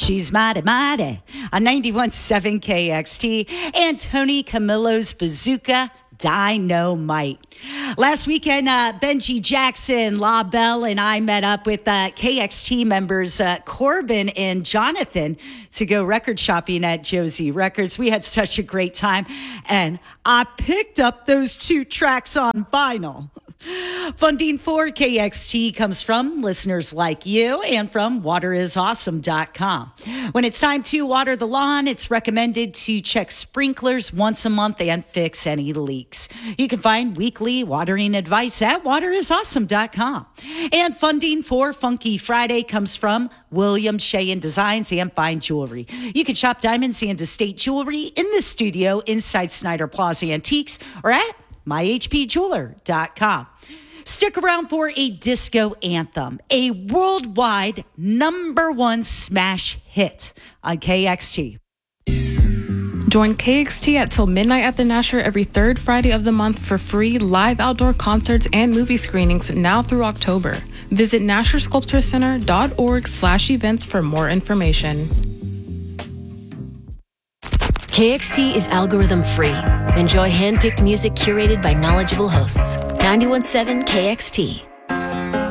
She's mighty, mighty. On 91.7 KXT. And Tony Camillo's Bazooka Dynamite. Last weekend, Benji Jackson, La Belle, and I met up with KXT members Corbin and Jonathan to go record shopping at Josie Records. We had such a great time, and I picked up those 2 tracks on vinyl. Funding for KXT comes from listeners like you and from waterisawesome.com. When it's time to water the lawn, it's recommended to check sprinklers once a month and fix any leaks. You can find weekly watering advice at waterisawesome.com. And funding for Funky Friday comes from William Sheehan Designs and Fine Jewelry. You can shop diamonds and estate jewelry in the studio inside Snyder Plaza Antiques or at myhpjeweler.com. Stick around for a disco anthem, a worldwide #1 smash hit on KXT. Join KXT at till midnight at the Nasher every 3rd Friday of the month for free live outdoor concerts and movie screenings now through October. Visit NasherSculptureCenter.org/events for more information. KXT is algorithm free. Enjoy hand-picked music curated by knowledgeable hosts. 91.7 KXT.